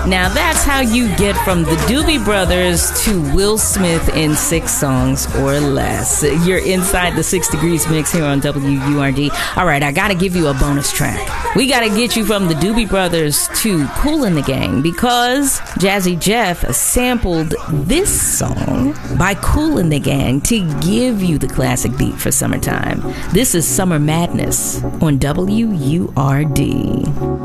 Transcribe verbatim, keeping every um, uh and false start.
Now that's how you get from the Doobie Brothers to Will Smith in six songs or less. You're inside the Six Degrees Mix here on W U R D. All right, I gotta give you a bonus track. We gotta get you from the Doobie Brothers to Kool and the Gang, because Jazzy Jeff sampled this song by Kool and the Gang to give you the classic beat for summertime. This is Summer Madness on W U R D.